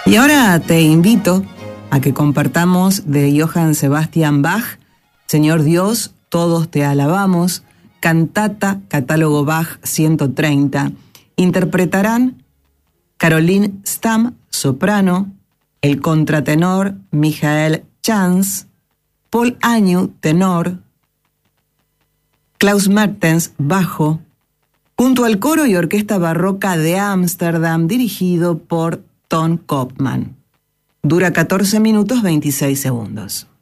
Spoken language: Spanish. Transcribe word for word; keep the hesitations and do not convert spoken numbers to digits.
Y ahora te invito a que compartamos de Johann Sebastian Bach, Señor Dios, todos te alabamos, cantata, catálogo Bach ciento treinta. Interpretarán Caroline Stamm, soprano, el contratenor Michael Chance, Paul Agnew, tenor, Klaus Mertens, bajo, junto al coro y orquesta barroca de Ámsterdam, dirigido por Ton Koopman. Dura catorce minutos veintiséis segundos.